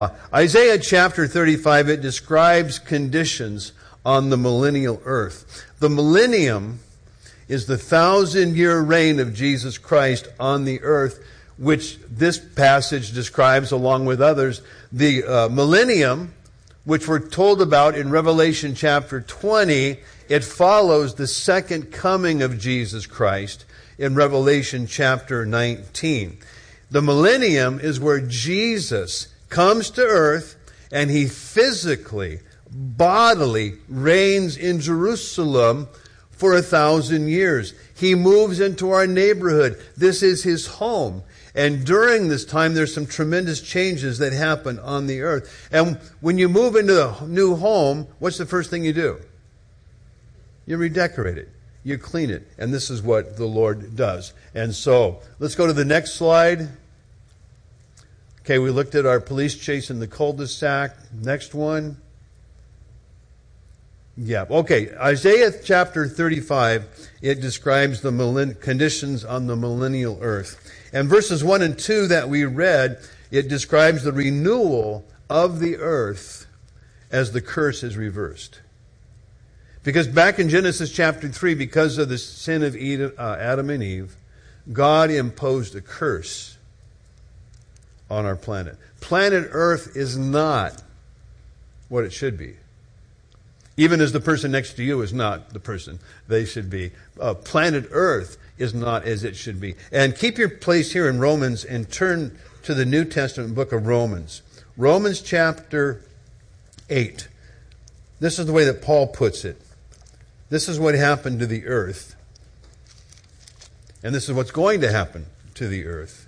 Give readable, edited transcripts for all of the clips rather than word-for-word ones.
Isaiah chapter 35, it describes conditions on the millennial earth. The millennium is the 1,000-year reign of Jesus Christ on the earth, which this passage describes along with others. The millennium, which we're told about in Revelation chapter 20, it follows the second coming of Jesus Christ in Revelation chapter 19. The millennium is where Jesus comes to earth and he physically, bodily reigns in Jerusalem for 1,000 years. He moves into our neighborhood. This is his home. And during this time, there's some tremendous changes that happen on the earth. And when you move into a new home, what's the first thing you do? You redecorate it. You clean it. And this is what the Lord does. And so, let's go to the next slide. Okay, we looked at our police chase in the cul-de-sac. Next one. Yeah, okay. Isaiah chapter 35, it describes the conditions on the millennial earth. And verses 1 and 2 that we read, it describes the renewal of the earth as the curse is reversed. Because back in Genesis chapter 3, because of the sin of Adam and Eve, God imposed a curse on our planet. Planet Earth is not what it should be. Even as the person next to you is not the person they should be. Planet Earth is not as it should be. And keep your place here in Romans and turn to the New Testament book of Romans. Romans chapter 8. This is the way that Paul puts it. This is what happened to the earth. And this is what's going to happen to the earth.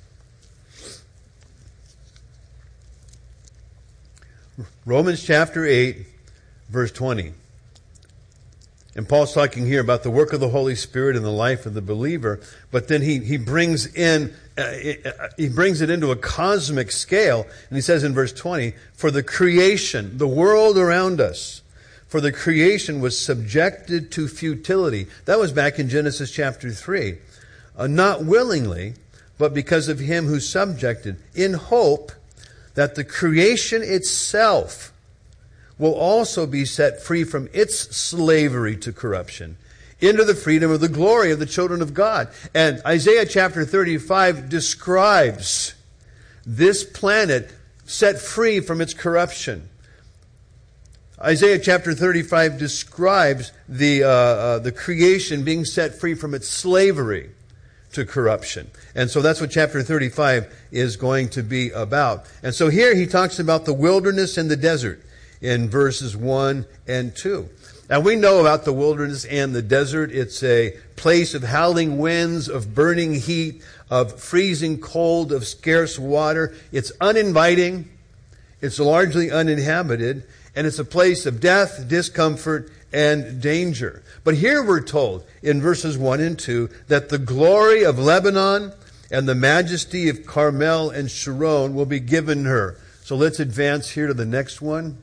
Romans chapter 8, verse 20. And Paul's talking here about the work of the Holy Spirit in the life of the believer, but then he brings it into a cosmic scale, and he says in verse 20, for the creation, the world around us, for the creation was subjected to futility. That was back in Genesis chapter 3. Not willingly, but because of him who subjected, in hope that the creation itself will also be set free from its slavery to corruption into the freedom of the glory of the children of God. And Isaiah chapter 35 describes this planet set free from its corruption. Isaiah chapter 35 describes the creation being set free from its slavery to corruption. And so that's what chapter 35 is going to be about. And so here he talks about the wilderness and the desert in verses 1 and 2. Now we know about the wilderness and the desert. It's a place of howling winds, of burning heat, of freezing cold, of scarce water. It's uninviting. It's largely uninhabited. And it's a place of death, discomfort, and danger. But here we're told in verses 1 and 2 that the glory of Lebanon and the majesty of Carmel and Sharon will be given her. So let's advance here to the next one.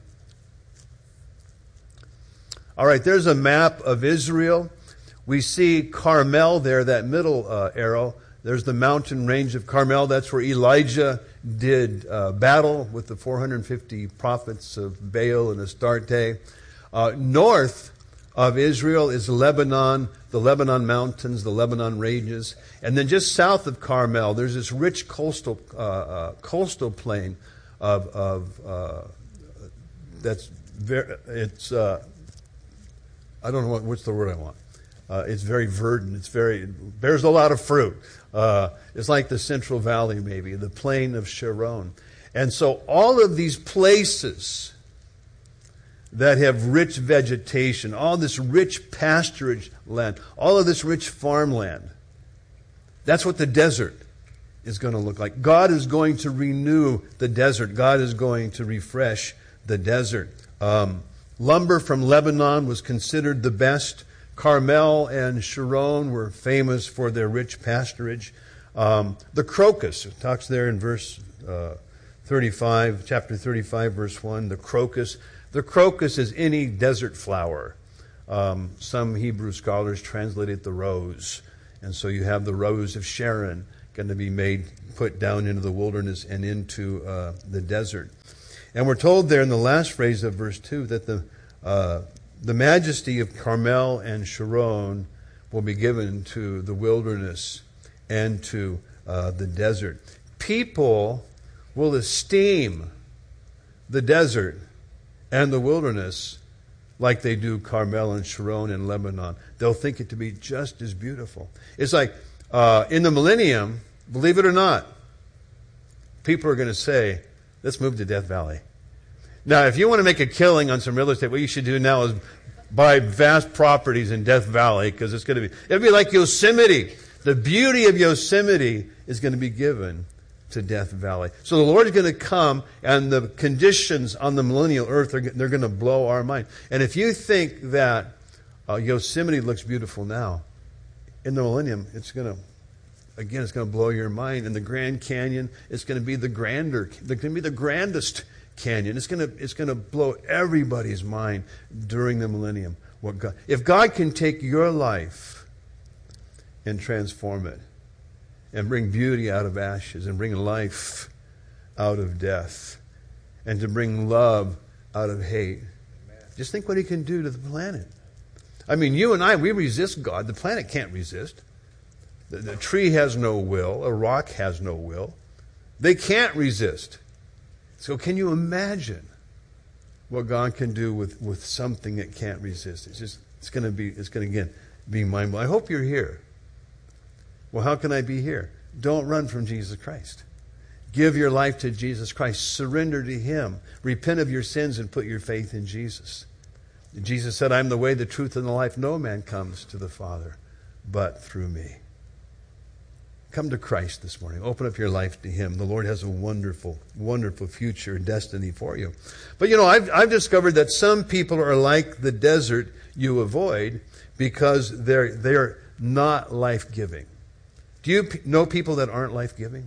All right, there's a map of Israel. We see Carmel there, that middle arrow. There's the mountain range of Carmel. That's where Elijah did battle with the 450 prophets of Baal and Astarte. North of Israel is Lebanon, the Lebanon mountains, the Lebanon ranges. And then just south of Carmel, there's this rich coastal plain that's very, it's, I don't know what's the word I want. It's very verdant. Bears a lot of fruit. It's like the Central Valley, maybe, the plain of Sharon. And so all of these places that have rich vegetation, all this rich pasturage land, all of this rich farmland, that's what the desert is going to look like. God is going to renew the desert. God is going to refresh the desert. Lumber from Lebanon was considered the best. Carmel and Sharon were famous for their rich pasturage. The crocus, it talks there in verse 35, chapter 35, verse 1, the crocus. The crocus is any desert flower. Some Hebrew scholars translate it the rose. And so you have the rose of Sharon. going to be put down into the wilderness and into the desert. And we're told there in the last phrase of verse 2 that the majesty of Carmel and Sharon will be given to the wilderness and to the desert. People will esteem the desert and the wilderness like they do Carmel and Sharon in Lebanon. They'll think it to be just as beautiful. It's like in the millennium, believe it or not, people are going to say, let's move to Death Valley. Now, if you want to make a killing on some real estate, what you should do now is buy vast properties in Death Valley, because it'll be like Yosemite. The beauty of Yosemite is going to be given to Death Valley. So the Lord is going to come, and the conditions on the millennial earth, they're going to blow our mind. And if you think that Yosemite looks beautiful now, in the millennium, it's going to blow your mind. And the Grand Canyon, it's going to be the grandest canyon. It's going to blow everybody's mind during the millennium. If God can take your life and transform it, and bring beauty out of ashes, and bring life out of death, and to bring love out of hate, just think what He can do to the planet. I mean, you and I, we resist God. The planet can't resist. The tree has no will. A rock has no will. They can't resist. So can you imagine what God can do with something that can't resist? It's going to again be mind-blowing. I hope you're here. Well, how can I be here? Don't run from Jesus Christ. Give your life to Jesus Christ. Surrender to Him. Repent of your sins and put your faith in Jesus. Jesus said, I'm the way, the truth, and the life. No man comes to the Father but through me. Come to Christ this morning. Open up your life to Him. The Lord has a wonderful, wonderful future and destiny for you. But I've discovered that some people are like the desert you avoid because they're not life-giving. Do you know people that aren't life-giving?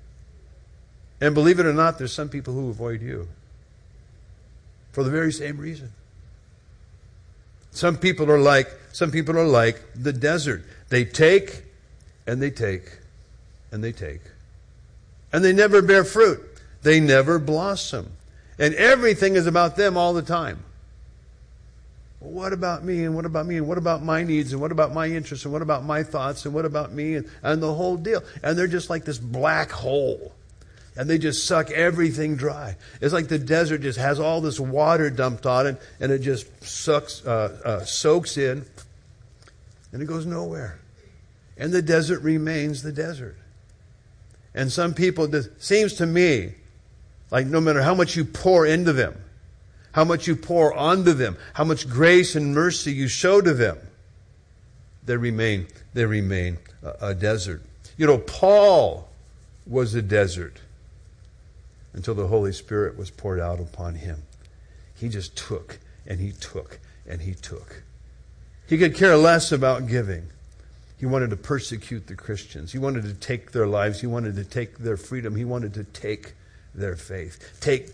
And believe it or not, there's some people who avoid you for the very same reason. Some people are like the desert. They take and they take and they take. And they never bear fruit. They never blossom. And everything is about them all the time. Well, what about me? And what about me? And what about my needs? And what about my interests? And what about my thoughts? And what about me? And the whole deal. And they're just like this black hole. And they just suck everything dry. It's like the desert just has all this water dumped on it, and it just soaks in, and it goes nowhere. And the desert remains the desert. And some people, it seems to me, like no matter how much you pour into them, how much you pour onto them, how much grace and mercy you show to them, they remain a desert. Paul was a desert until the Holy Spirit was poured out upon him. He just took and he took and he took. He could care less about giving. He wanted to persecute the Christians. He wanted to take their lives. He wanted to take their freedom. He wanted to take their faith. Take.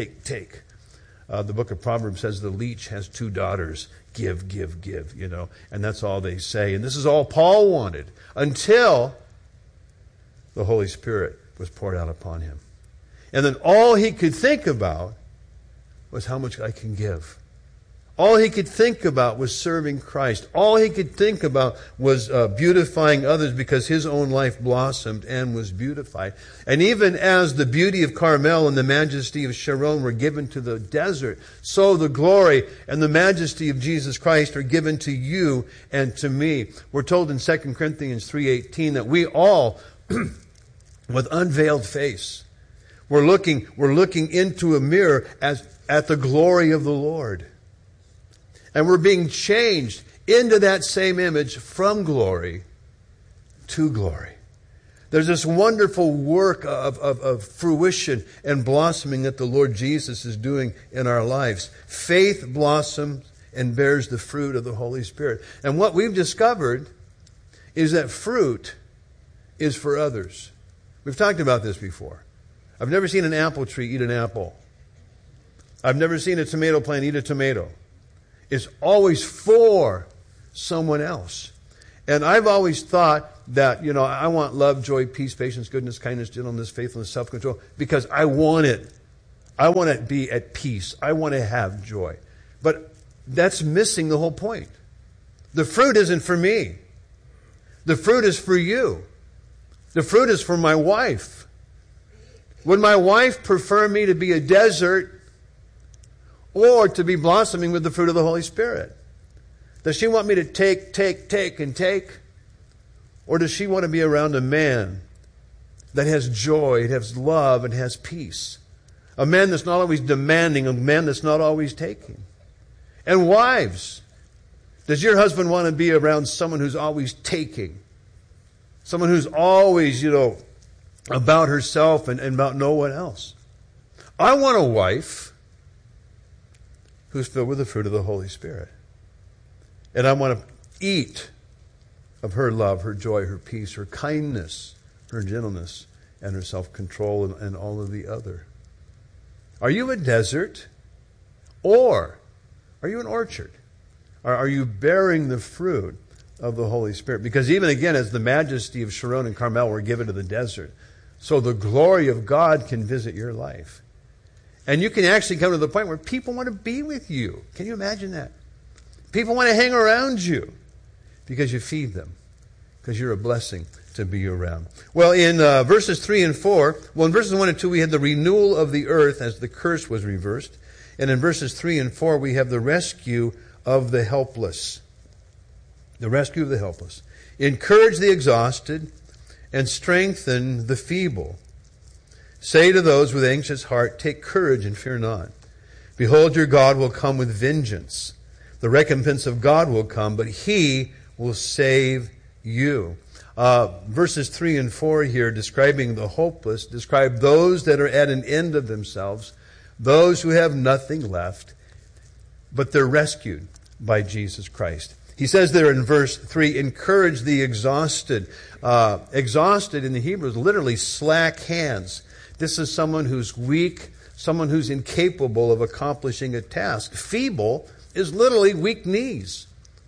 The book of Proverbs says the leech has two daughters. Give, and that's all they say. And this is all Paul wanted until the Holy Spirit was poured out upon him. And then all he could think about was how much I can give. All he could think about was serving Christ. All he could think about was beautifying others, because his own life blossomed and was beautified. And even as the beauty of Carmel and the majesty of Sharon were given to the desert, so the glory and the majesty of Jesus Christ are given to you and to me. We're told in 2 Corinthians 3:18 that we all, with unveiled face, we're looking into a mirror at the glory of the Lord. And we're being changed into that same image from glory to glory. There's this wonderful work of fruition and blossoming that the Lord Jesus is doing in our lives. Faith blossoms and bears the fruit of the Holy Spirit. And what we've discovered is that fruit is for others. We've talked about this before. I've never seen an apple tree eat an apple. I've never seen a tomato plant eat a tomato. It's always for someone else. And I've always thought I want love, joy, peace, patience, goodness, kindness, gentleness, faithfulness, self-control, because I want it. I want to be at peace. I want to have joy. But that's missing the whole point. The fruit isn't for me. The fruit is for you. The fruit is for my wife. Would my wife prefer me to be a desert or to be blossoming with the fruit of the Holy Spirit? Does she want me to take, and take? Or does she want to be around a man that has joy, it has love, and has peace? A man that's not always demanding, a man that's not always taking. And wives, does your husband want to be around someone who's always taking? Someone who's always, about herself and about no one else? I want a wife who's filled with the fruit of the Holy Spirit. And I want to eat of her love, her joy, her peace, her kindness, her gentleness, and her self-control, and all of the other. Are you a desert? Or are you an orchard? Are you bearing the fruit of the Holy Spirit? Because even again, as the majesty of Sharon and Carmel were given to the desert, so the glory of God can visit your life. And you can actually come to the point where people want to be with you. Can you imagine that? People want to hang around you because you feed them, because you're a blessing to be around. Well, in verses 3 and 4, in verses 1 and 2, we had the renewal of the earth as the curse was reversed. And in verses 3 and 4, we have the rescue of the helpless. The rescue of the helpless. Encourage the exhausted and strengthen the feeble. Say to those with anxious heart, take courage and fear not. Behold, your God will come with vengeance. The recompense of God will come, but He will save you. Verses 3 and 4 here, describing the hopeless, describe those that are at an end of themselves, those who have nothing left, but they're rescued by Jesus Christ. He says there in verse 3, encourage the exhausted. Exhausted in the Hebrew is literally slack hands. This is someone who's weak, someone who's incapable of accomplishing a task. Feeble is literally weak knees.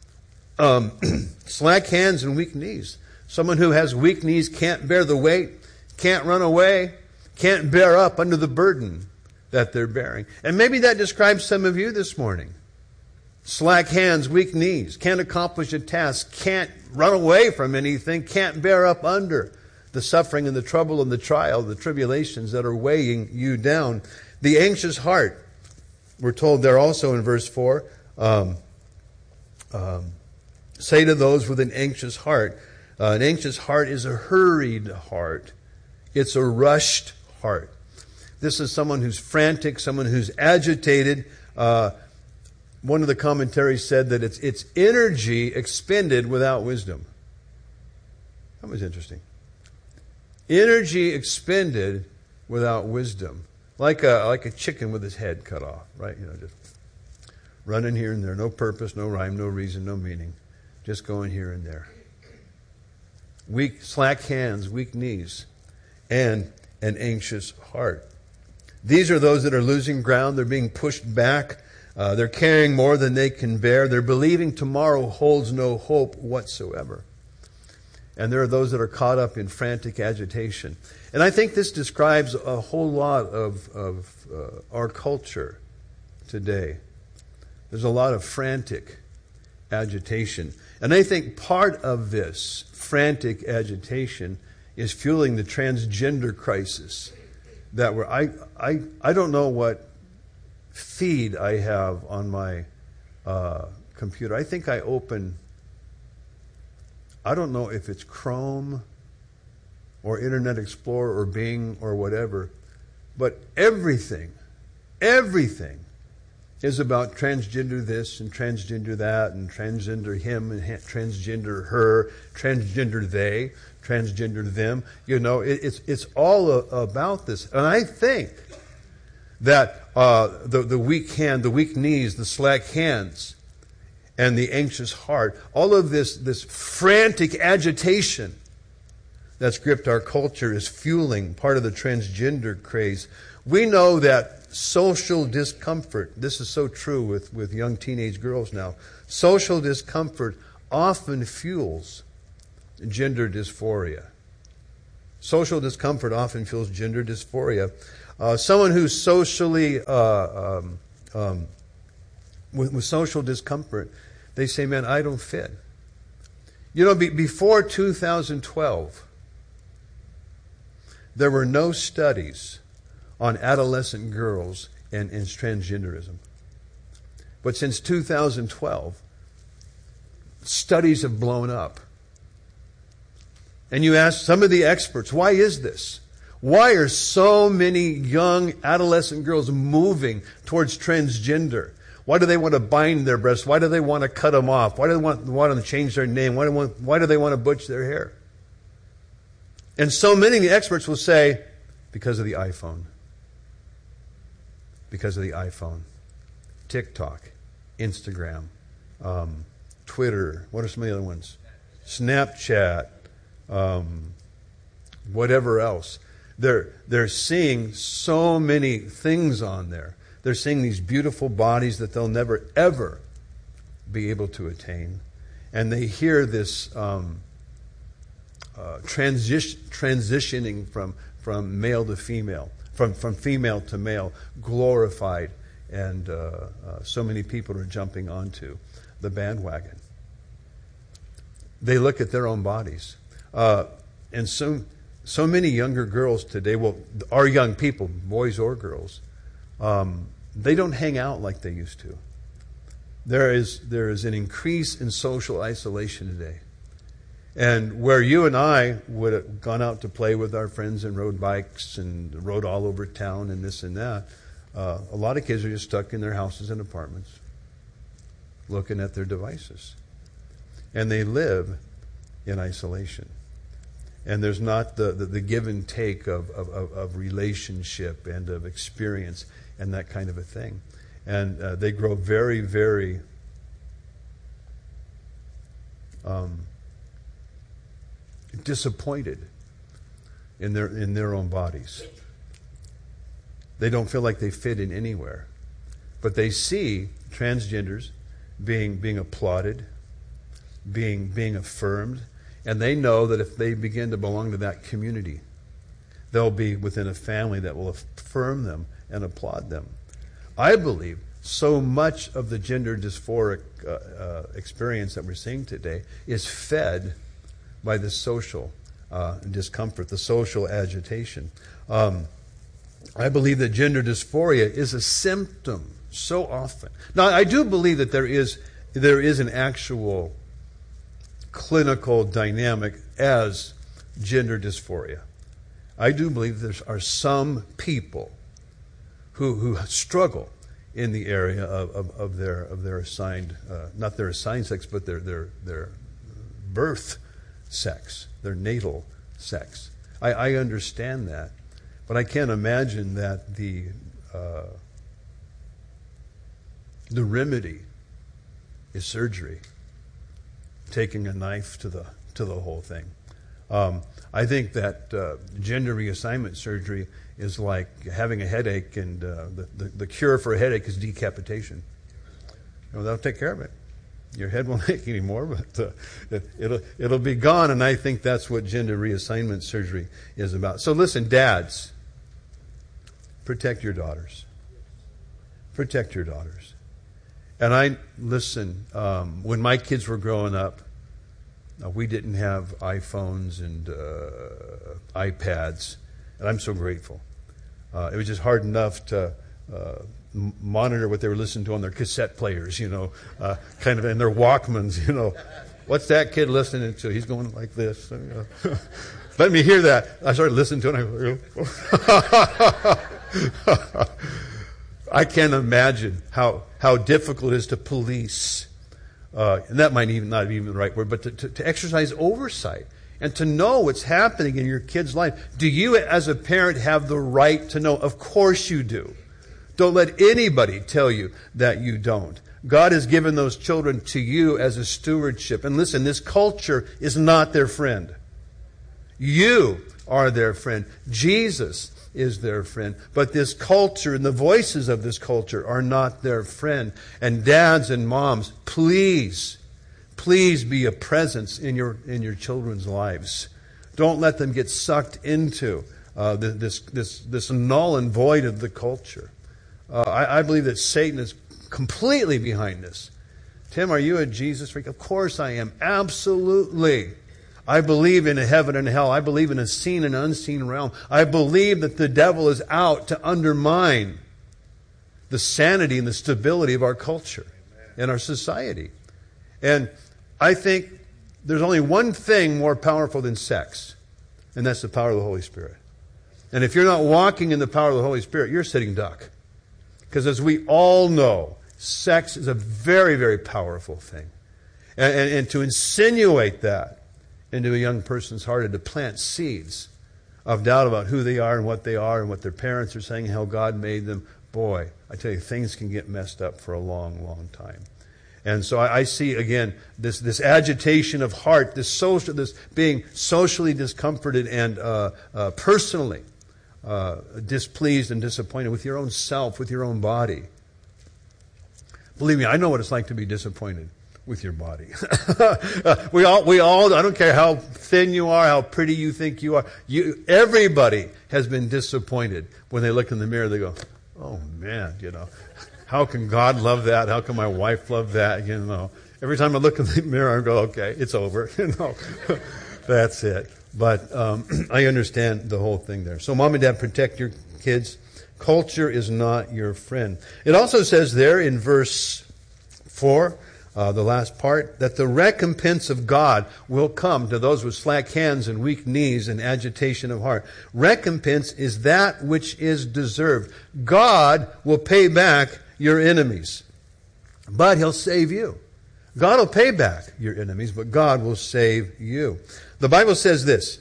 Slack hands and weak knees. Someone who has weak knees can't bear the weight, can't run away, can't bear up under the burden that they're bearing. And maybe that describes some of you this morning. Slack hands, weak knees, can't accomplish a task, can't run away from anything, can't bear up under the suffering and the trouble and the trial, the tribulations that are weighing you down. The anxious heart, we're told there also in verse 4, say to those with an anxious heart. An anxious heart is a hurried heart. It's a rushed heart. This is someone who's frantic, someone who's agitated. One of the commentaries said that it's energy expended without wisdom. That was interesting. Energy expended without wisdom. Like a chicken with his head cut off, right? Just running here and there. No purpose, no rhyme, no reason, no meaning. Just going here and there. Weak, slack hands, weak knees, and an anxious heart. These are those that are losing ground. They're being pushed back. They're carrying more than they can bear. They're believing tomorrow holds no hope whatsoever. And there are those that are caught up in frantic agitation. And I think this describes a whole lot of our culture today. There's a lot of frantic agitation. And I think part of this frantic agitation is fueling the transgender crisis that I don't know what feed I have on my computer. I think I open, I don't know if it's Chrome or Internet Explorer or Bing or whatever, but everything is about transgender this and transgender that and transgender him and transgender her, transgender they, transgender them. It's all about this. And I think that the weak hand, the weak knees, the slack hands, and the anxious heart, all of this frantic agitation that's gripped our culture is fueling part of the transgender craze. We know that social discomfort, this is so true with young teenage girls now, social discomfort often fuels gender dysphoria. Social discomfort often feels gender dysphoria. Someone who's socially with social discomfort, they say, man, I don't fit. You know, before 2012, there were no studies on adolescent girls and transgenderism. But since 2012, studies have blown up. And you ask some of the experts, why is this? Why are so many young adolescent girls moving towards transgender? Why do they want to bind their breasts? Why do they want to cut them off? Why do they want to change their name? Why do they want to butch their hair? And so many of the experts will say, because of the iPhone. Because of the iPhone. TikTok, Instagram, Twitter. What are some of the other ones? Snapchat, whatever else. They're seeing so many things on there. They're seeing these beautiful bodies that they'll never, ever be able to attain. And they hear this transitioning from male to female, from female to male, glorified. And so many people are jumping onto the bandwagon. They look at their own bodies. And so many younger girls today, well, our young people, boys or girls, they don't hang out like they used to. There is an increase in social isolation today. And where you and I would have gone out to play with our friends and rode bikes and rode all over town and this and that, a lot of kids are just stuck in their houses and apartments looking at their devices. And they live in isolation. And there's not the give and take of relationship and of experience and that kind of a thing. And they grow very, very disappointed in their own bodies. They don't feel like they fit in anywhere. But they see transgenders being applauded, being affirmed, and they know that if they begin to belong to that community, they'll be within a family that will affirm them and applaud them. I believe so much of the gender dysphoric experience that we're seeing today is fed by the social discomfort, the social agitation. I believe that gender dysphoria is a symptom so often. Now, I do believe that there is an actual clinical dynamic as gender dysphoria. I do believe there are some people who struggle in the area of their assigned, not their assigned sex, but their birth sex, their natal sex. I understand that, but I can't imagine that the remedy is surgery, taking a knife to the whole thing. I think that gender reassignment surgery is like having a headache, and the cure for a headache is decapitation. That'll take care of it. Your head won't ache anymore, but it'll be gone. And I think that's what gender reassignment surgery is about. So listen, dads, protect your daughters. Protect your daughters. And when my kids were growing up, we didn't have iPhones and iPads, and I'm so grateful. It was just hard enough to monitor what they were listening to on their cassette players, kind of, and their Walkmans, What's that kid listening to? He's going like this. Let me hear that. I started listening to it. I can't imagine how difficult it is to police, and that might even not be even the right word, but to exercise oversight and to know what's happening in your kid's life. Do you, as a parent, have the right to know? Of course you do. Don't let anybody tell you that you don't. God has given those children to you as a stewardship. And listen, this culture is not their friend. You are their friend. Jesus is their friend. But this culture and the voices of this culture are not their friend. And dads and moms, please Please be a presence in your children's lives. Don't let them get sucked into this null and void of the culture. I believe that Satan is completely behind this. Tim, are you a Jesus freak? Of course I am. Absolutely. I believe in a heaven and hell. I believe in a seen and unseen realm. I believe that the devil is out to undermine the sanity and the stability of our culture and our society. And I think there's only one thing more powerful than sex, and that's the power of the Holy Spirit. And if you're not walking in the power of the Holy Spirit, you're a sitting duck. Because as we all know, sex is a very, very powerful thing. And to insinuate that into a young person's heart and to plant seeds of doubt about who they are and what their parents are saying, how God made them, boy, I tell you, things can get messed up for a long, long time. And so I see, again, this agitation of heart, this being socially discomforted and personally displeased and disappointed with your own self, with your own body. Believe me, I know what it's like to be disappointed with your body. We all, I don't care how thin you are, how pretty you think you are. Everybody has been disappointed when they look in the mirror. They go, oh man, how can God love that? How can my wife love that? Every time I look in the mirror, I go, okay, it's over. That's it. But I understand the whole thing there. So mom and dad, protect your kids. Culture is not your friend. It also says there in verse 4, the last part, that the recompense of God will come to those with slack hands and weak knees and agitation of heart. Recompense is that which is deserved. God will pay back your enemies, but He'll save you. God will pay back your enemies, but God will save you. The Bible says this.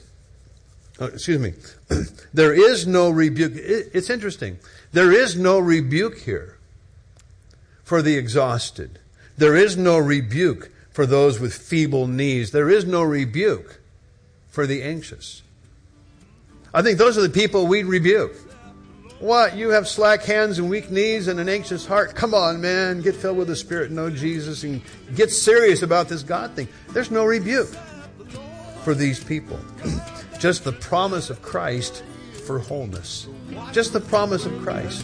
There is no rebuke. It's interesting. There is no rebuke here for the exhausted. There is no rebuke for those with feeble knees. There is no rebuke for the anxious. I think those are the people we'd rebuke. What? You have slack hands and weak knees and an anxious heart? Come on, man. Get filled with the Spirit and know Jesus and get serious about this God thing. There's no rebuke for these people. Just the promise of Christ for wholeness. Just the promise of Christ.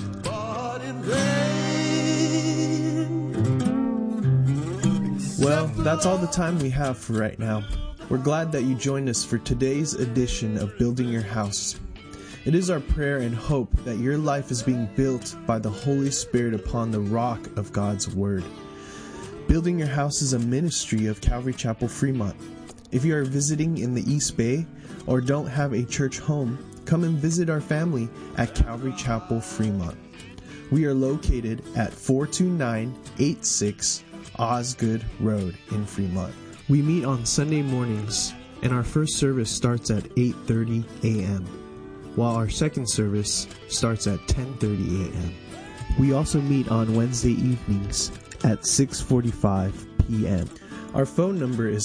Well, that's all the time we have for right now. We're glad that you joined us for today's edition of Building Your House. It is our prayer and hope that your life is being built by the Holy Spirit upon the rock of God's Word. Building Your House is a ministry of Calvary Chapel Fremont. If you are visiting in the East Bay or don't have a church home, come and visit our family at Calvary Chapel Fremont. We are located at 42986 Osgood Road in Fremont. We meet on Sunday mornings, and our first service starts at 8:30 a.m., while our second service starts at 10:30 a.m. We also meet on Wednesday evenings at 6:45 p.m. Our phone number is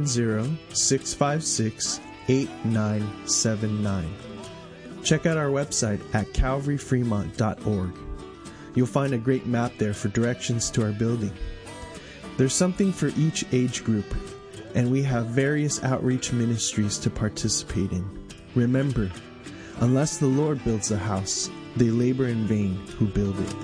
510-656-8979. Check out our website at calvaryfremont.org. You'll find a great map there for directions to our building. There's something for each age group, and we have various outreach ministries to participate in. Remember, unless the Lord builds a house, they labor in vain who build it.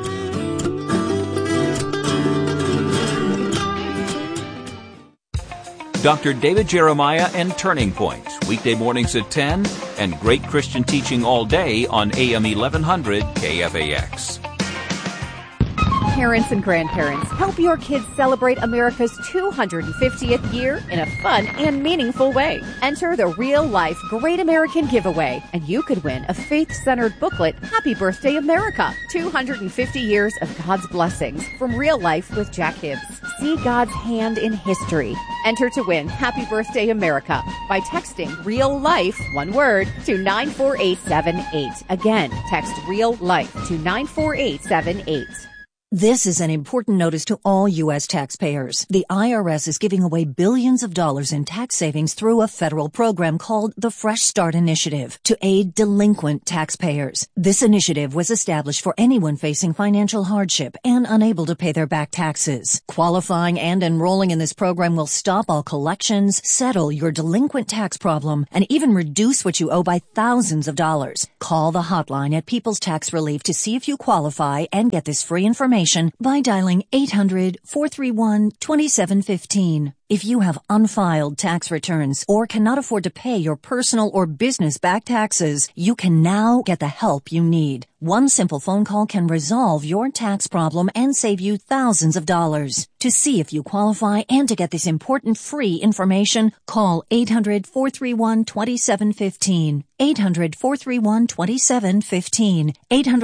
Dr. David Jeremiah and Turning Point, weekday mornings at 10, and great Christian teaching all day on AM 1100 KFAX. Parents and grandparents, help your kids celebrate America's 250th year in a fun and meaningful way. Enter the Real Life Great American Giveaway, and you could win a faith-centered booklet, Happy Birthday America, 250 years of God's blessings from Real Life with Jack Hibbs. See God's hand in history. Enter to win Happy Birthday America by texting Real Life, one word, to 94878. Again, text Real Life to 94878. This is an important notice to all U.S. taxpayers. The IRS is giving away billions of dollars in tax savings through a federal program called the Fresh Start Initiative to aid delinquent taxpayers. This initiative was established for anyone facing financial hardship and unable to pay their back taxes. Qualifying and enrolling in this program will stop all collections, settle your delinquent tax problem, and even reduce what you owe by thousands of dollars. Call the hotline at People's Tax Relief to see if you qualify and get this free information by dialing 800-431-2715. If you have unfiled tax returns or cannot afford to pay your personal or business back taxes, you can now get the help you need. One simple phone call can resolve your tax problem and save you thousands of dollars. To see if you qualify and to get this important free information, call 800-431-2715. 800-431-2715.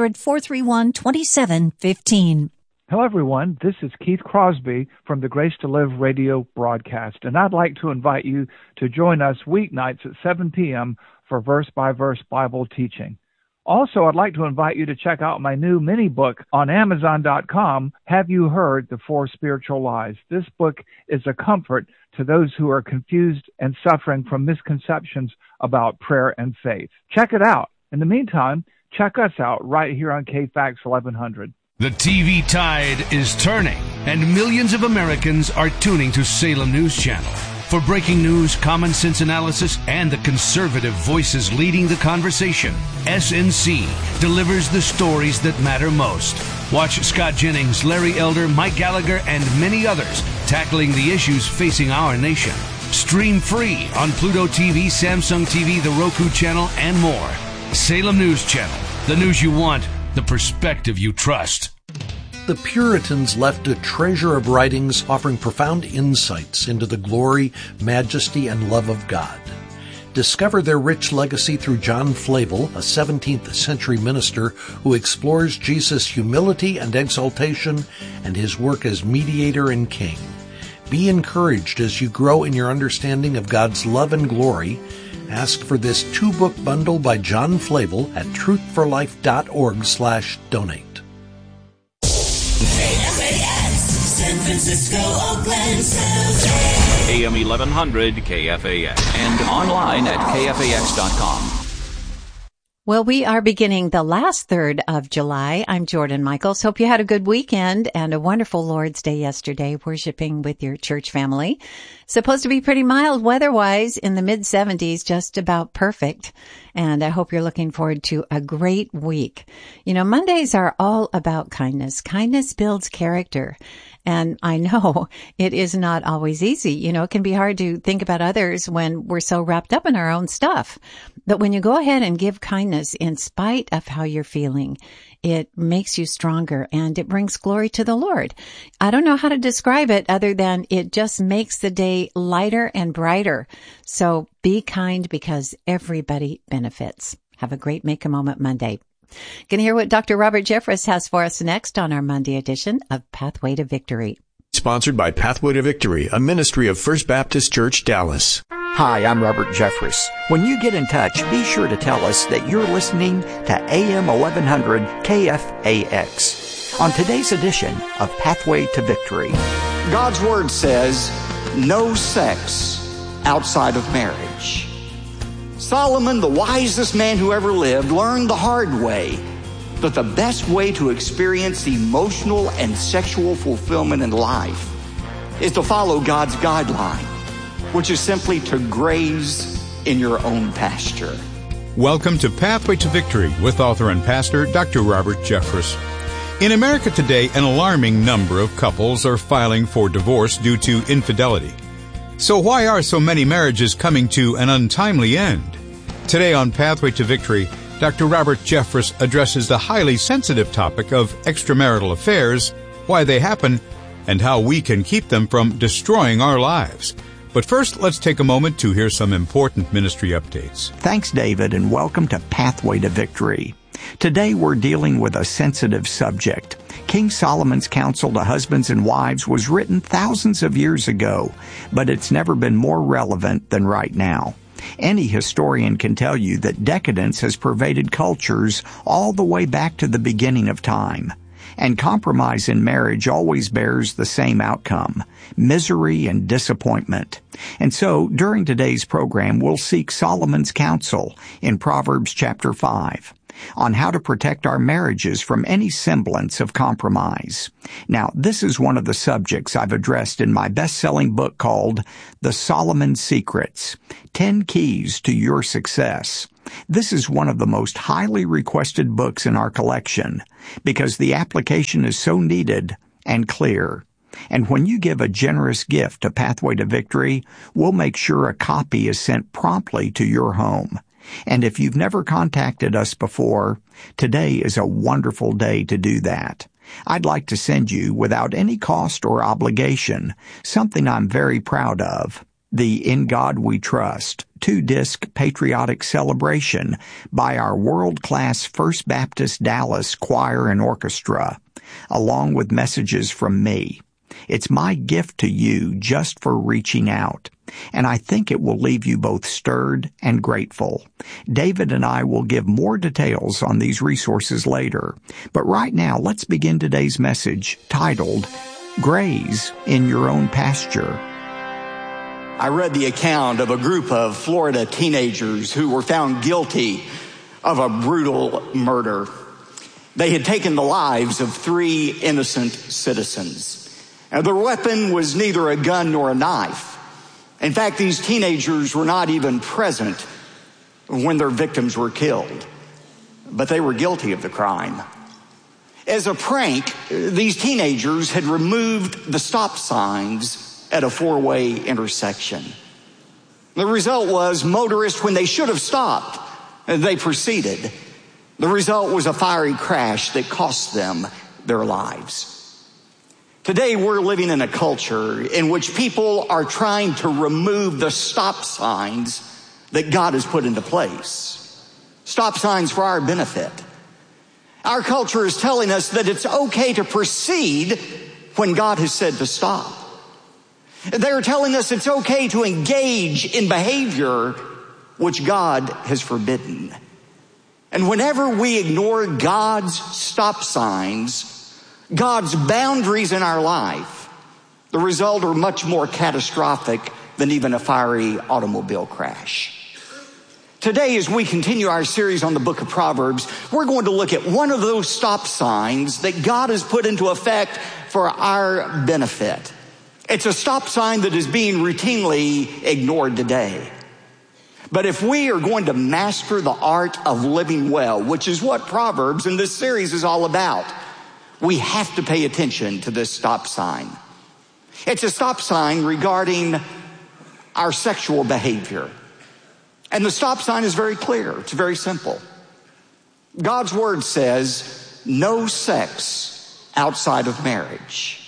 800-431-2715. Hello, everyone. This is Keith Crosby from the Grace to Live radio broadcast, and I'd like to invite you to join us weeknights at 7 p.m. for verse-by-verse Bible teaching. Also, I'd like to invite you to check out my new mini-book on Amazon.com, Have You Heard the Four Spiritual Lies? This book is a comfort to those who are confused and suffering from misconceptions about prayer and faith. Check it out. In the meantime, check us out right here on KFAX 1100. The TV tide is turning, and millions of Americans are tuning to Salem News Channel. For breaking news, common sense analysis, and the conservative voices leading the conversation, SNC delivers the stories that matter most. Watch Scott Jennings, Larry Elder, Mike Gallagher, and many others tackling the issues facing our nation. Stream free on Pluto TV, Samsung TV, the Roku channel, and more. Salem News Channel. The news you want, the perspective you trust. The Puritans left a treasure of writings offering profound insights into the glory, majesty, and love of God. Discover their rich legacy through John Flavel, a 17th century minister who explores Jesus' humility and exaltation and his work as mediator and king. Be encouraged as you grow in your understanding of God's love and glory. Ask for this 2-book bundle by John Flavel at truthforlife.org/donate. San Francisco, Oakland, AM 1100 KFAX and online at KFAX.com. Well, we are beginning the last third of July. I'm Jordan Michaels. Hope you had a good weekend and a wonderful Lord's Day yesterday, worshiping with your church family. Supposed to be pretty mild weather-wise, in the mid-70s, just about perfect. And I hope you're looking forward to a great week. You know, Mondays are all about kindness. Kindness builds character. And I know it is not always easy. You know, it can be hard to think about others when we're so wrapped up in our own stuff. But when you go ahead and give kindness in spite of how you're feeling, it makes you stronger and it brings glory to the Lord. I don't know how to describe it other than it just makes the day lighter and brighter. So be kind because everybody benefits. Have a great Make a Moment Monday. Going to hear what Dr. Robert Jeffress has for us next on our Monday edition of Pathway to Victory. Sponsored by Pathway to Victory, a ministry of First Baptist Church, Dallas. Hi, I'm Robert Jeffress. When you get in touch, be sure to tell us that you're listening to AM 1100 KFAX on today's edition of Pathway to Victory. God's Word says, no sex outside of marriage. Solomon, the wisest man who ever lived, learned the hard way that the best way to experience emotional and sexual fulfillment in life is to follow God's guideline, which is simply to graze in your own pasture. Welcome to Pathway to Victory with author and pastor Dr. Robert Jeffress. In America today, an alarming number of couples are filing for divorce due to infidelity. So why are so many marriages coming to an untimely end? Today on Pathway to Victory, Dr. Robert Jeffress addresses the highly sensitive topic of extramarital affairs, why they happen, and how we can keep them from destroying our lives. But first, let's take a moment to hear some important ministry updates. Thanks, David, and welcome to Pathway to Victory. Today we're dealing with a sensitive subject. King Solomon's counsel to husbands and wives was written thousands of years ago, but it's never been more relevant than right now. Any historian can tell you that decadence has pervaded cultures all the way back to the beginning of time. And compromise in marriage always bears the same outcome, misery and disappointment. And so, during today's program, we'll seek Solomon's counsel in Proverbs chapter 5 on how to protect our marriages from any semblance of compromise. Now, this is one of the subjects I've addressed in my best-selling book called The Solomon Secrets, 10 Keys to Your Success. This is one of the most highly requested books in our collection because the application is so needed and clear. And when you give a generous gift to Pathway to Victory, we'll make sure a copy is sent promptly to your home. And if you've never contacted us before, today is a wonderful day to do that. I'd like to send you, without any cost or obligation, something I'm very proud of. The In God We Trust 2-disc patriotic celebration by our world-class First Baptist Dallas Choir and Orchestra, along with messages from me. It's my gift to you just for reaching out, and I think it will leave you both stirred and grateful. David and I will give more details on these resources later, but right now let's begin today's message titled, Graze in Your Own Pasture. I read the account of a group of Florida teenagers who were found guilty of a brutal murder. They had taken the lives of 3 innocent citizens. Now, their weapon was neither a gun nor a knife. In fact, these teenagers were not even present when their victims were killed, but they were guilty of the crime. As a prank, these teenagers had removed the stop signs at a 4-way intersection. The result was motorists, when they should have stopped, they proceeded. The result was a fiery crash that cost them their lives. Today, we're living in a culture in which people are trying to remove the stop signs that God has put into place. Stop signs for our benefit. Our culture is telling us that it's okay to proceed when God has said to stop. They're telling us it's okay to engage in behavior which God has forbidden. And whenever we ignore God's stop signs, God's boundaries in our life, the result are much more catastrophic than even a fiery automobile crash. Today, as we continue our series on the book of Proverbs, we're going to look at one of those stop signs that God has put into effect for our benefit. It's a stop sign that is being routinely ignored today. But if we are going to master the art of living well, which is what Proverbs in this series is all about, we have to pay attention to this stop sign. It's a stop sign regarding our sexual behavior. And the stop sign is very clear. It's very simple. God's word says, no sex outside of marriage.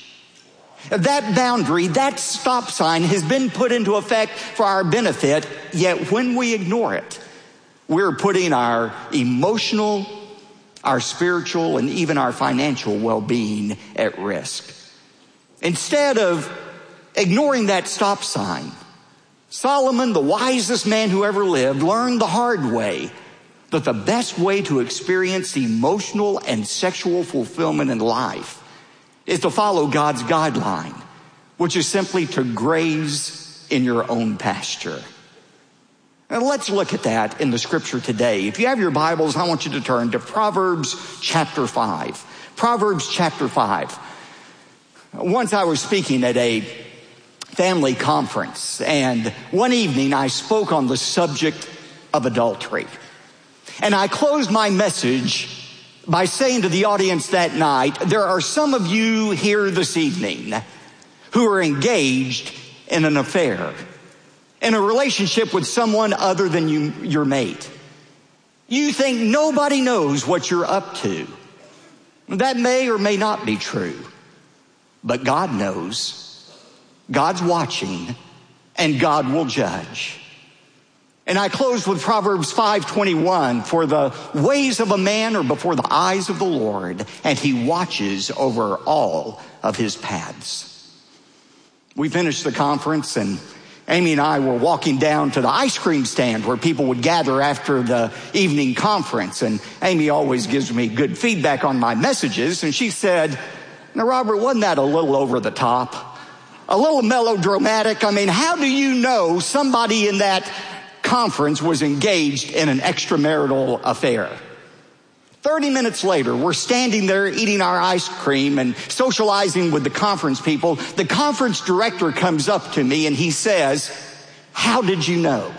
That boundary, that stop sign has been put into effect for our benefit, yet when we ignore it, we're putting our emotional, our spiritual, and even our financial well-being at risk. Instead of ignoring that stop sign, Solomon, the wisest man who ever lived, learned the hard way that the best way to experience emotional and sexual fulfillment in life is to follow God's guideline, which is simply to graze in your own pasture. Now let's look at that in the scripture today. If you have your Bibles, I want you to turn to Proverbs chapter 5. Proverbs chapter 5. Once I was speaking at a family conference, and one evening I spoke on the subject of adultery. And I closed my message by saying to the audience that night, there are some of you here this evening who are engaged in an affair, in a relationship with someone other than your mate. You think nobody knows what you're up to. That may or may not be true, but God knows. God's watching, and God will judge. And I close with Proverbs 5:21, for the ways of a man are before the eyes of the Lord, and he watches over all of his paths. We finished the conference, and Amy and I were walking down to the ice cream stand where people would gather after the evening conference. And Amy always gives me good feedback on my messages. And she said, "Now, Robert, wasn't that a little over the top? A little melodramatic? I mean, how do you know somebody in that conference was engaged in an extramarital affair?" 30 minutes later, we're standing there eating our ice cream and socializing with the conference people. The conference director comes up to me and he says, "How did you know?"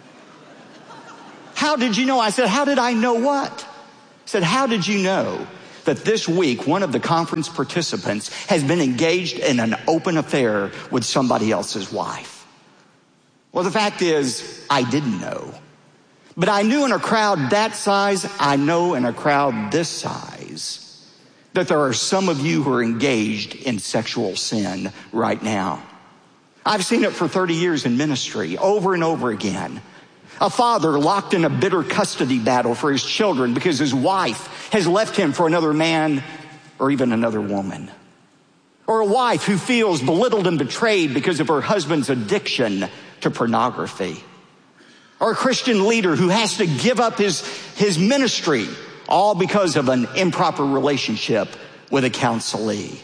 "How did you know?" I said, "How did I know what?" He said, "How did you know that this week one of the conference participants has been engaged in an open affair with somebody else's wife?" Well, the fact is, I didn't know. But I knew in a crowd that size, I know in a crowd this size, that there are some of you who are engaged in sexual sin right now. I've seen it for 30 years in ministry, over and over again. A father locked in a bitter custody battle for his children because his wife has left him for another man or even another woman. Or a wife who feels belittled and betrayed because of her husband's addiction to pornography. Or a Christian leader who has to give up his ministry, all because of an improper relationship with a counselee.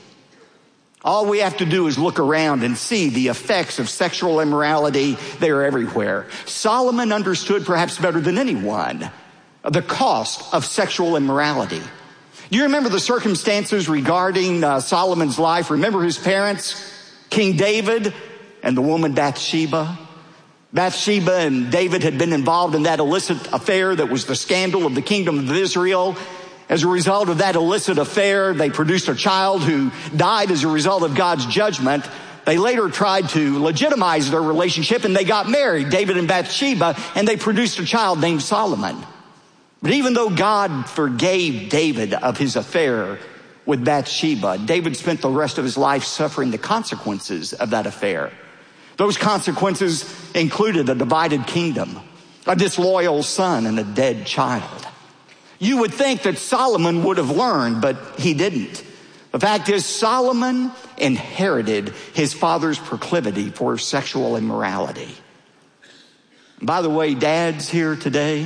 All we have to do is look around and see the effects of sexual immorality. They are everywhere. Solomon understood perhaps better than anyone the cost of sexual immorality. Do you remember the circumstances regarding Solomon's life? Remember his parents, King David and the woman Bathsheba? Bathsheba and David had been involved in that illicit affair that was the scandal of the kingdom of Israel. As a result of that illicit affair, they produced a child who died as a result of God's judgment. They later tried to legitimize their relationship and they got married, David and Bathsheba, and they produced a child named Solomon. But even though God forgave David of his affair with Bathsheba, David spent the rest of his life suffering the consequences of that affair. Those consequences included a divided kingdom, a disloyal son, and a dead child. You would think that Solomon would have learned, but he didn't. The fact is, Solomon inherited his father's proclivity for sexual immorality. By the way, dads here today,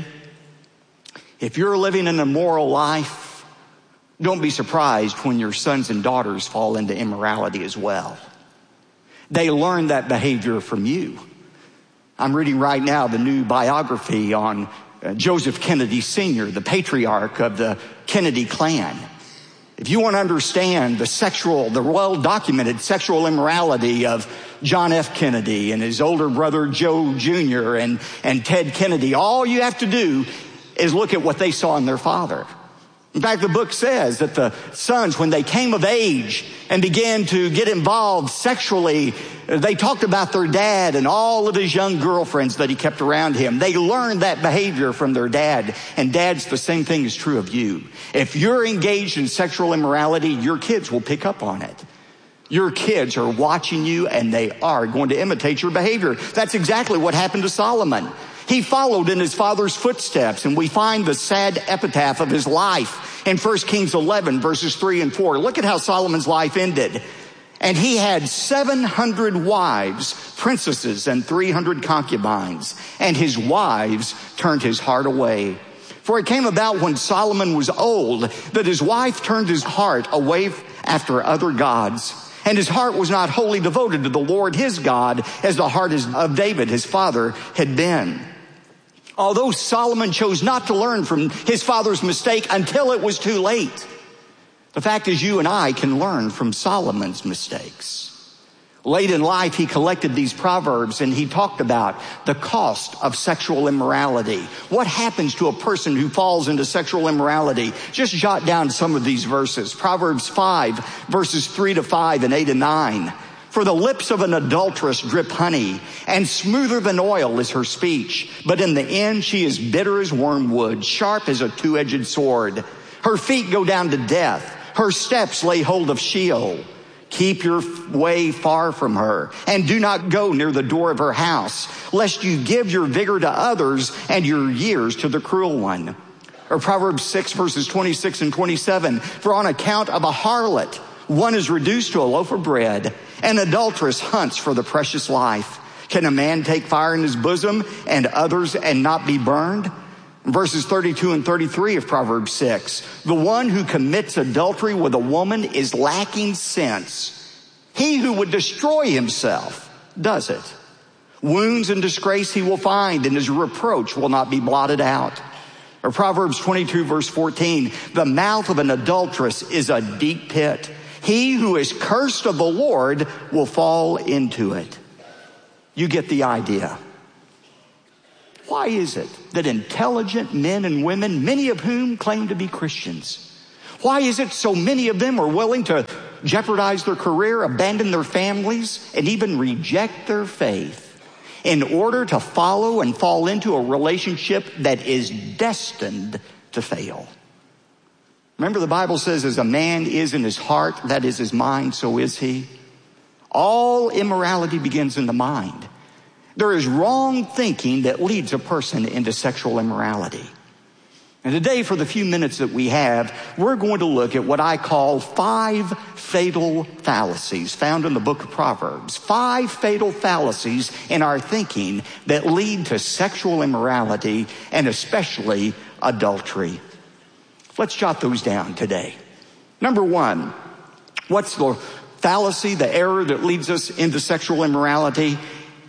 if you're living an immoral life, don't be surprised when your sons and daughters fall into immorality as well. They learn that behavior from you. I'm reading right now the new biography on Joseph Kennedy Sr., the patriarch of the Kennedy clan. If you want to understand the well-documented sexual immorality of John F. Kennedy and his older brother Joe Jr. and Ted Kennedy, all you have to do is look at what they saw in their father. In fact, the book says that the sons, when they came of age and began to get involved sexually, they talked about their dad and all of his young girlfriends that he kept around him. They learned that behavior from their dad. And dads, the same thing is true of you. If you're engaged in sexual immorality, your kids will pick up on it. Your kids are watching you and they are going to imitate your behavior. That's exactly what happened to Solomon. He followed in his father's footsteps, and we find the sad epitaph of his life in 1 Kings 11, verses 3 and 4. Look at how Solomon's life ended. And he had 700 wives, princesses, and 300 concubines, and his wives turned his heart away. For it came about when Solomon was old that his wife turned his heart away after other gods. And his heart was not wholly devoted to the Lord his God as the heart of David, his father, had been. Although Solomon chose not to learn from his father's mistake until it was too late, the fact is you and I can learn from Solomon's mistakes. Late in life, he collected these proverbs and he talked about the cost of sexual immorality. What happens to a person who falls into sexual immorality? Just jot down some of these verses. Proverbs 5, verses 3 to 5 and 8 and 9. For the lips of an adulteress drip honey, and smoother than oil is her speech. But in the end she is bitter as wormwood, sharp as a two-edged sword. Her feet go down to death. Her steps lay hold of Sheol. Keep your way far from her, and do not go near the door of her house, lest you give your vigor to others and your years to the cruel one. Or Proverbs 6, verses 26 and 27. For on account of a harlot, one is reduced to a loaf of bread. An adulteress hunts for the precious life. Can a man take fire in his bosom and others and not be burned? Verses 32 and 33 of Proverbs 6. The one who commits adultery with a woman is lacking sense. He who would destroy himself does it. Wounds and disgrace he will find, and his reproach will not be blotted out. Or Proverbs 22 verse 14. The mouth of an adulteress is a deep pit. He who is cursed of the Lord will fall into it. You get the idea. Why is it that intelligent men and women, many of whom claim to be Christians, why is it so many of them are willing to jeopardize their career, abandon their families, and even reject their faith in order to follow and fall into a relationship that is destined to fail? Remember, the Bible says, as a man is in his heart, that is his mind, so is he. All immorality begins in the mind. There is wrong thinking that leads a person into sexual immorality. And today, for the few minutes that we have, we're going to look at what I call 5 fatal fallacies found in the book of Proverbs. 5 fatal fallacies in our thinking that lead to sexual immorality and especially adultery. Let's jot those down today. Number 1, what's the fallacy, the error that leads us into sexual immorality?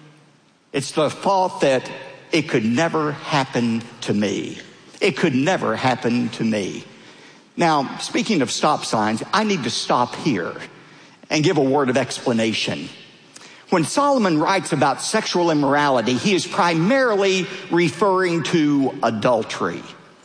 It's the thought that it could never happen to me. It could never happen to me. Now, speaking of stop signs, I need to stop here and give a word of explanation. When Solomon writes about sexual immorality, he is primarily referring to adultery.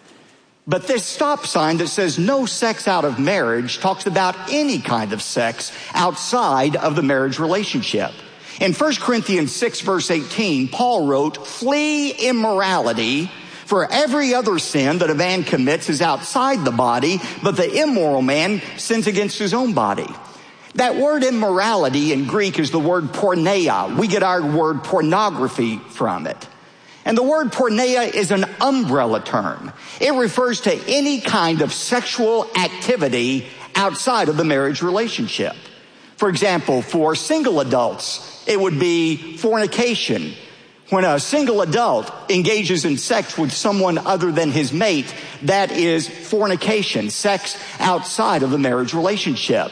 But this stop sign that says no sex out of marriage talks about any kind of sex outside of the marriage relationship. In 1 Corinthians 6 verse 18, Paul wrote, "Flee immorality, for every other sin that a man commits is outside the body, but the immoral man sins against his own body." That word immorality in Greek is the word porneia. We get our word pornography from it. And the word porneia is an umbrella term. It refers to any kind of sexual activity outside of the marriage relationship. For example, for single adults, it would be fornication. When a single adult engages in sex with someone other than his mate, that is fornication, sex outside of the marriage relationship.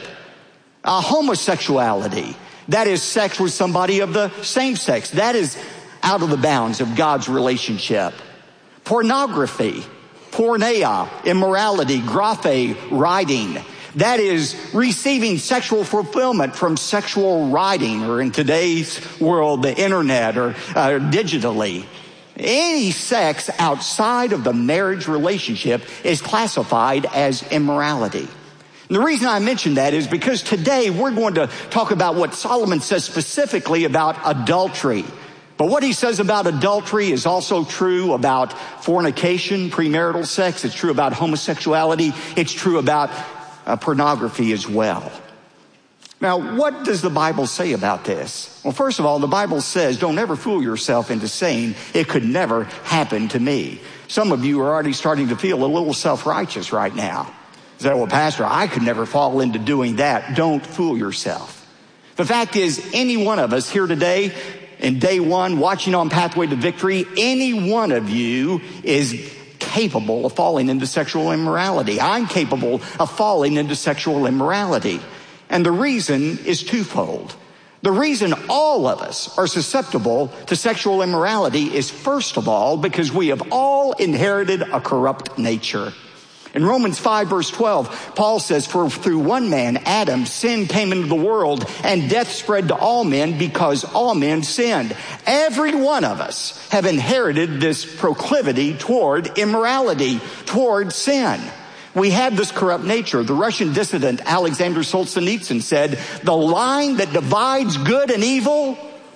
Homosexuality, that is sex with somebody of the same sex. That is out of the bounds of God's relationship. Pornography, porneia, immorality, graphe, writing. That is receiving sexual fulfillment from sexual writing, or in today's world, the internet, or digitally. Any sex outside of the marriage relationship is classified as immorality. And the reason I mention that is because today we're going to talk about what Solomon says specifically about adultery. But what he says about adultery is also true about fornication, premarital sex. It's true about homosexuality. It's true about pornography as well. Now, what does the Bible say about this? Well, first of all, the Bible says, don't ever fool yourself into saying it could never happen to me. Some of you are already starting to feel a little self-righteous right now. You say, well, Pastor, I could never fall into doing that. Don't fool yourself. The fact is, any one of us here today, in day one, watching on Pathway to Victory, any one of you is capable of falling into sexual immorality. I'm capable of falling into sexual immorality. And the reason is twofold. The reason all of us are susceptible to sexual immorality is, first of all, because we have all inherited a corrupt nature. In Romans 5 verse 12, Paul says, "For through one man, Adam, sin came into the world, and death spread to all men because all men sinned." Every one of us have inherited this proclivity toward immorality, toward sin. We have this corrupt nature. The Russian dissident Alexander Solzhenitsyn said, "The line that divides good and evil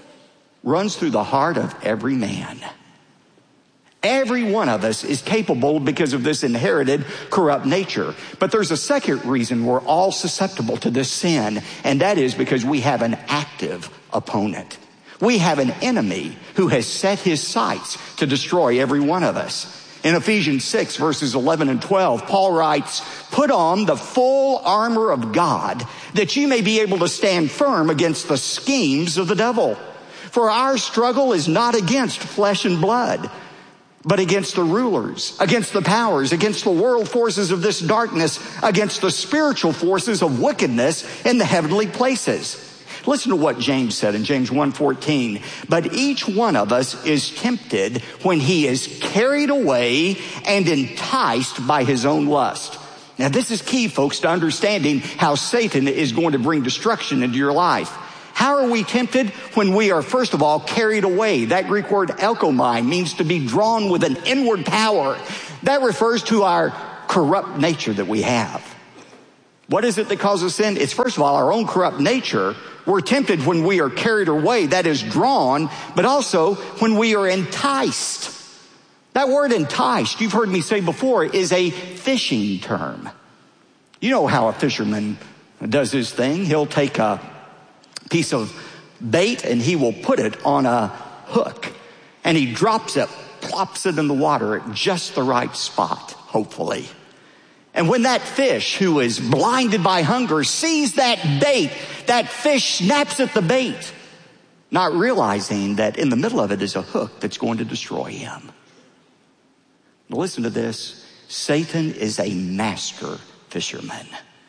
runs through the heart of every man." Every one of us is capable because of this inherited corrupt nature. But there's a second reason we're all susceptible to this sin, and that is because we have an active opponent. We have an enemy who has set his sights to destroy every one of us. In Ephesians 6 verses 11 and 12, Paul writes, "Put on the full armor of God, that you may be able to stand firm against the schemes of the devil. For our struggle is not against flesh and blood, but against the rulers, against the powers, against the world forces of this darkness, against the spiritual forces of wickedness in the heavenly places. Listen to what James said in James 1:14. But each one of us is tempted when he is carried away and enticed by his own lust. Now this is key, folks, to understanding how Satan is going to bring destruction into your life. How are we tempted? When we are, first of all, carried away. That Greek word elkomai means to be drawn with an inward power. That refers to our corrupt nature that we have. What is it that causes sin? It's, first of all, our own corrupt nature. We're tempted when we are carried away, that is drawn, but also when we are enticed. That word enticed, you've heard me say before, is a fishing term. You know how a fisherman does his thing. He'll take a piece of bait and he will put it on a hook. And he drops it, plops it in the water at just the right spot, hopefully. And when that fish, who is blinded by hunger, sees that bait, that fish snaps at the bait, not realizing that in the middle of it is a hook that's going to destroy him. Now listen to this. Satan is a master fisherman.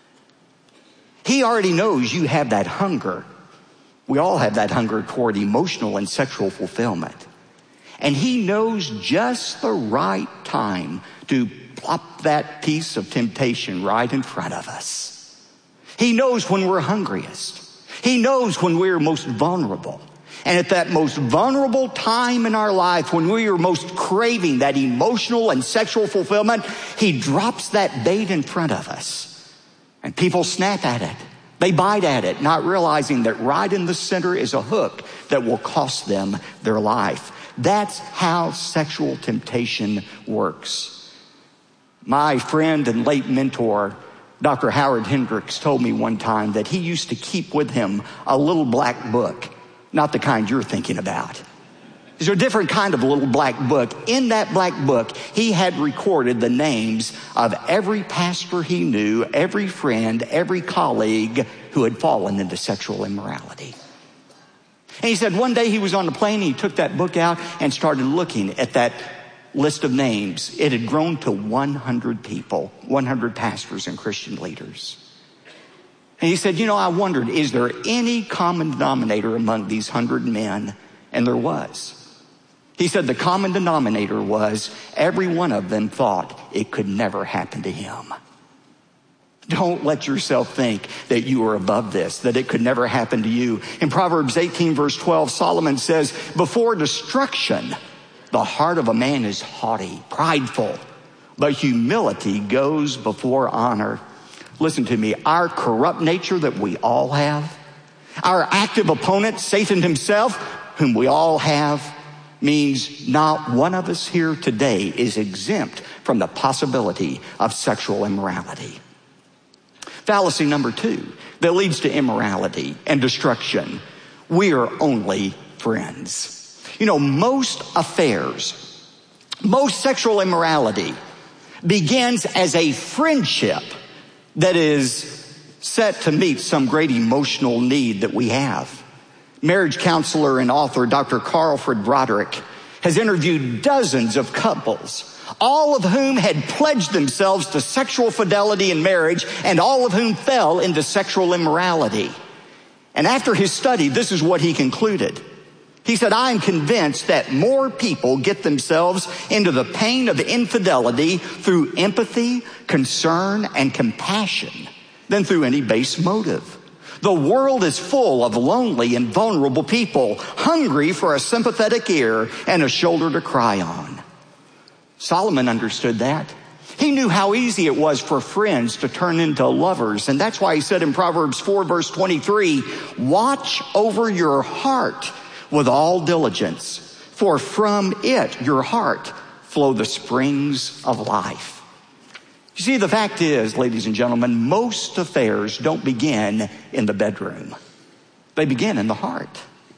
He already knows you have that hunger. We all have that hunger toward emotional and sexual fulfillment. And he knows just the right time to plop that piece of temptation right in front of us. He knows when we're hungriest. He knows when we're most vulnerable. And at that most vulnerable time in our life, when we are most craving that emotional and sexual fulfillment, he drops that bait in front of us. And people snap at it. They bite at it, not realizing that right in the center is a hook that will cost them their life. That's how sexual temptation works. My friend and late mentor, Dr. Howard Hendricks, told me one time that he used to keep with him a little black book, not the kind you're thinking about. It's a different kind of little black book. In that black book, he had recorded the names of every pastor he knew, every friend, every colleague who had fallen into sexual immorality. And he said one day he was on the plane, he took that book out and started looking at that list of names. It had grown to 100 people, 100 pastors and Christian leaders. And he said, I wondered, is there any common denominator among these 100 men? And there was. He said the common denominator was every one of them thought it could never happen to him. Don't let yourself think that you are above this, that it could never happen to you. In Proverbs 18, verse 12, Solomon says, before destruction, the heart of a man is haughty, prideful, but humility goes before honor. Listen to me, our corrupt nature that we all have, our active opponent, Satan himself, whom we all have, means not one of us here today is exempt from the possibility of sexual immorality. Fallacy number 2 that leads to immorality and destruction. We are only friends. Most affairs, most sexual immorality begins as a friendship that is set to meet some great emotional need that we have. Marriage counselor and author Dr. Carlfred Broderick has interviewed dozens of couples, all of whom had pledged themselves to sexual fidelity in marriage and all of whom fell into sexual immorality. And after his study, this is what he concluded. He said, I am convinced that more people get themselves into the pain of infidelity through empathy, concern, and compassion than through any base motive. The world is full of lonely and vulnerable people, hungry for a sympathetic ear and a shoulder to cry on. Solomon understood that. He knew how easy it was for friends to turn into lovers. And that's why he said in Proverbs 4, verse 23, watch over your heart with all diligence, for from it, your heart, flow the springs of life. You see, the fact is, ladies and gentlemen, most affairs don't begin in the bedroom. They begin in the heart.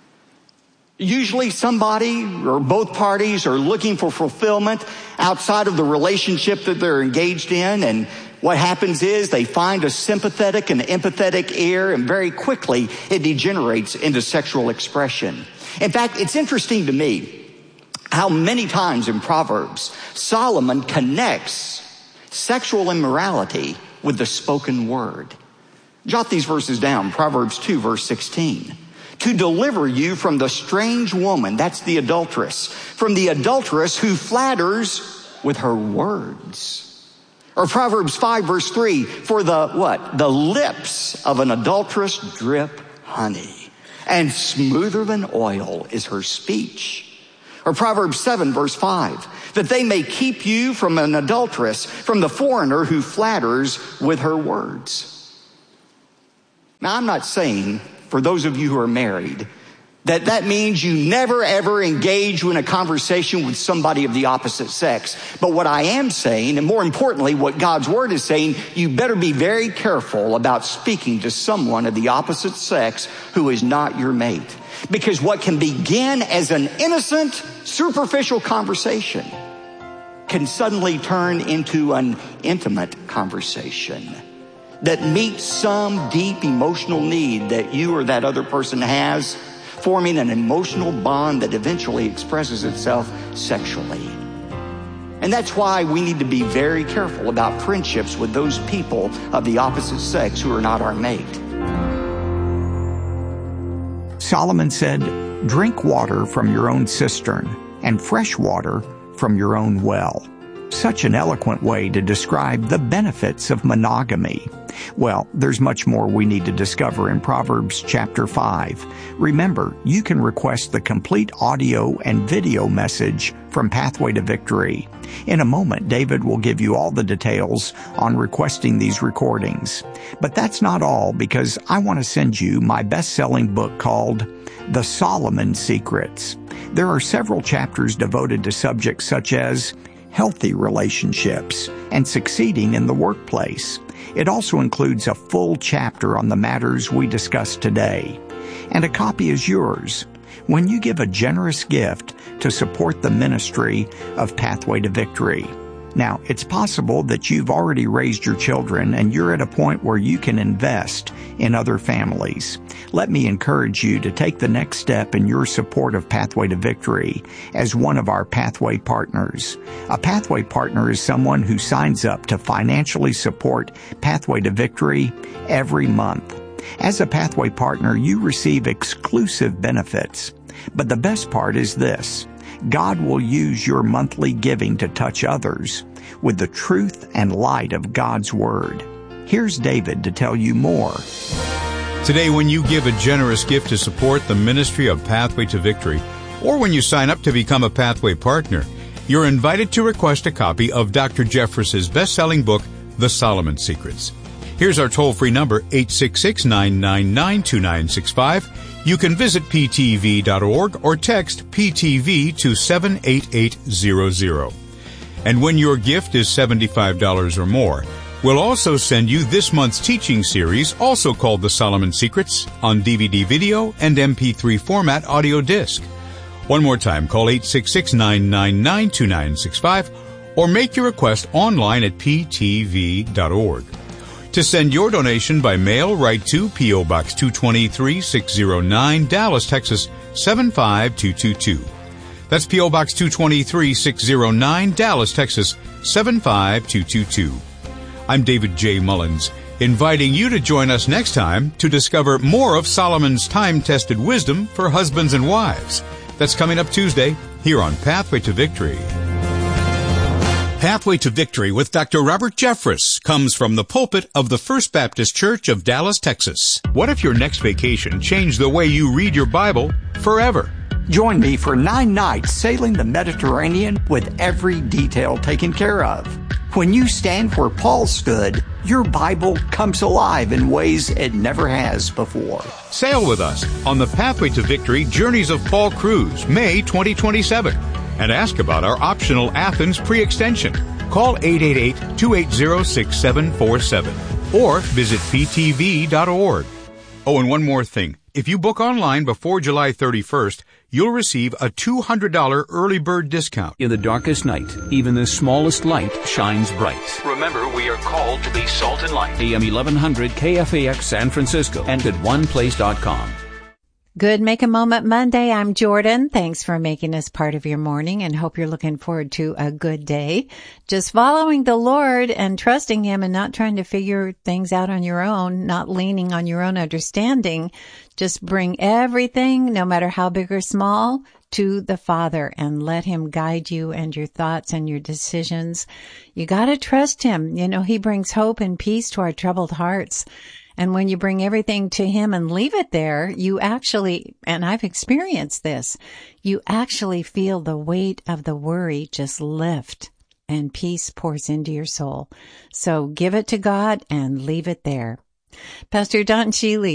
Usually somebody or both parties are looking for fulfillment outside of the relationship that they're engaged in, and What happens is they find a sympathetic and empathetic ear, and very quickly it degenerates into sexual expression. In fact, it's interesting to me how many times in Proverbs Solomon connects sexual immorality with the spoken word. Jot these verses down. Proverbs 2, verse 16. To deliver you from the strange woman, that's the adulteress, from the adulteress who flatters with her words. Or Proverbs 5, verse 3, for the lips of an adulteress drip honey, and smoother than oil is her speech. Or Proverbs 7, verse 5, that they may keep you from an adulteress, from the foreigner who flatters with her words. Now, I'm not saying, for those of you who are married, that means you never ever engage in a conversation with somebody of the opposite sex. But what I am saying, and more importantly, what God's word is saying, you better be very careful about speaking to someone of the opposite sex who is not your mate. Because what can begin as an innocent, superficial conversation can suddenly turn into an intimate conversation that meets some deep emotional need that you or that other person has, forming an emotional bond that eventually expresses itself sexually. And that's why we need to be very careful about friendships with those people of the opposite sex who are not our mate. Solomon said, "Drink water from your own cistern, and fresh water from your own well." Such an eloquent way to describe the benefits of monogamy. Well, there's much more we need to discover in Proverbs chapter 5. Remember, you can request the complete audio and video message from Pathway to Victory. In a moment, David will give you all the details on requesting these recordings. But that's not all, because I want to send you my best-selling book called The Solomon Secrets. There are several chapters devoted to subjects such as healthy relationships and succeeding in the workplace. It also includes a full chapter on the matters we discussed today. And a copy is yours when you give a generous gift to support the ministry of Pathway to Victory. Now, it's possible that you've already raised your children and you're at a point where you can invest in other families. Let me encourage you to take the next step in your support of Pathway to Victory as one of our Pathway partners. A Pathway partner is someone who signs up to financially support Pathway to Victory every month. As a Pathway partner, you receive exclusive benefits. But the best part is this: God will use your monthly giving to touch others with the truth and light of God's Word. Here's David to tell you more. Today, when you give a generous gift to support the ministry of Pathway to Victory, or when you sign up to become a Pathway partner, you're invited to request a copy of Dr. Jeffress's best-selling book, The Solomon Secrets. Here's our toll-free number, 866-999-2965. You can visit ptv.org or text PTV to 78800. And when your gift is $75 or more, we'll also send you this month's teaching series, also called The Solomon Secrets, on DVD video and MP3 format audio disc. One more time, call 866-999-2965 or make your request online at ptv.org. To send your donation by mail, write to P.O. Box 223, 609, Dallas, Texas, 75222. That's P.O. Box 223, 609, Dallas, Texas, 75222. I'm David J. Mullins, inviting you to join us next time to discover more of Solomon's time-tested wisdom for husbands and wives. That's coming up Tuesday here on Pathway to Victory. Pathway to Victory with Dr. Robert Jeffress comes from the pulpit of the First Baptist Church of Dallas, Texas. What if your next vacation changed the way you read your Bible forever? Join me for 9 nights sailing the Mediterranean with every detail taken care of. When you stand where Paul stood, your Bible comes alive in ways it never has before. Sail with us on the Pathway to Victory Journeys of Paul Cruise, May 2027. And ask about our optional Athens pre-extension. Call 888-280-6747 or visit ptv.org. Oh, and one more thing. If you book online before July 31st, you'll receive a $200 early bird discount. In the darkest night, even the smallest light shines bright. Remember, we are called to be salt and light. AM 1100 KFAX San Francisco and at oneplace.com. Good Make a Moment Monday. I'm Jordan. Thanks for making us part of your morning and hope you're looking forward to a good day. Just following the Lord and trusting Him and not trying to figure things out on your own, not leaning on your own understanding. Just bring everything, no matter how big or small, to the Father and let Him guide you and your thoughts and your decisions. You got to trust Him. You know, He brings hope and peace to our troubled hearts. And when you bring everything to Him and leave it there, you actually, and I've experienced this, you actually feel the weight of the worry just lift and peace pours into your soul. So give it to God and leave it there. Pastor Don Shealy